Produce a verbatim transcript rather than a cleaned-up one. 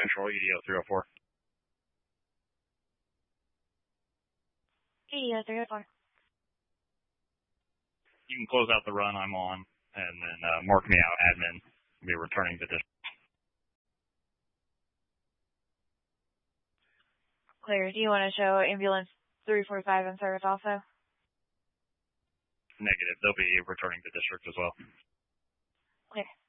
Control E D O three oh four. E D O three oh four. You can close out the run I'm on, and then uh, mark me out, admin. I'll be returning to district. Clear. Do you want to show ambulance three forty-five in service also? Negative. They'll be returning to district as well. Clear.